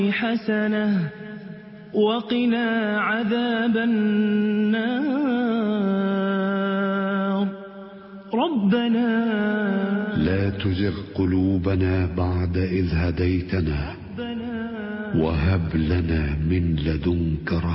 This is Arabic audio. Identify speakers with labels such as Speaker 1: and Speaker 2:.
Speaker 1: حسنة وقنا عذاب النار ربنا
Speaker 2: لا تزغ قلوبنا بعد إذ هديتنا وهب لنا من لدنك رحمة